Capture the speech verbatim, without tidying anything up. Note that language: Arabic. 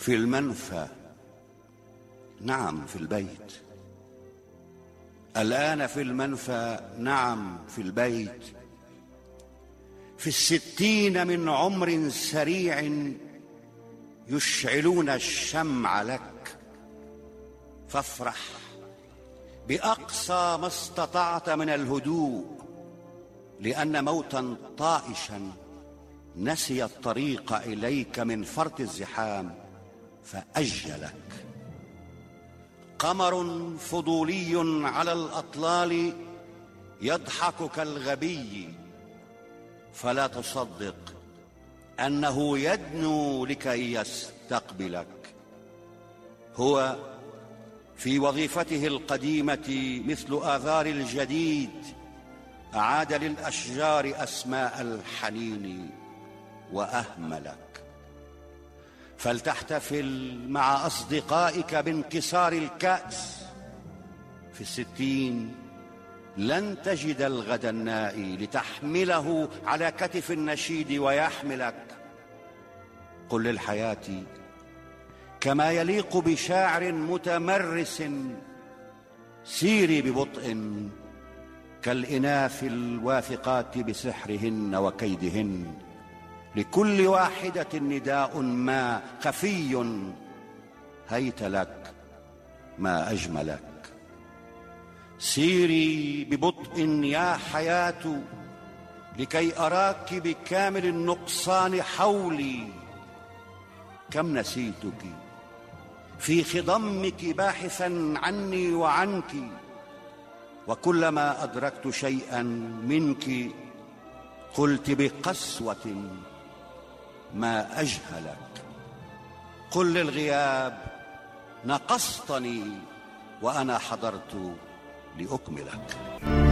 في المنفى، نعم في البيت. الآن في المنفى، نعم في البيت. في الستين من عمر سريع يشعلون الشمع لك، فافرح بأقصى ما استطعت من الهدوء، لأن موتا طائشا نسي الطريق إليك من فرط الزحام فأجلك. قمر فضولي على الأطلال يضحك كالغبي، فلا تصدق أنه يدنو لكي يستقبلك. هو في وظيفته القديمة مثل آثار الجديد أعاد للأشجار أسماء الحنين وأهملك. فلتحتفل مع أصدقائك بانكسار الكأس. في الستين لن تجد الغد النائي لتحمله على كتف النشيد ويحملك. قل للحياة كما يليق بشاعر متمرس: سيري ببطء كالإناث الواثقات بسحرهن وكيدهن، لكل واحدة نداء ما خفي، هيت لك ما أجملك. سيري ببطء يا حياة لكي أراك بكامل النقصان حولي. كم نسيتك في خضمك باحثا عني وعنك، وكلما أدركت شيئا منك قلت بقسوة ما أجهلك. قل للغياب نقصتني وأنا حضرت لأكملك.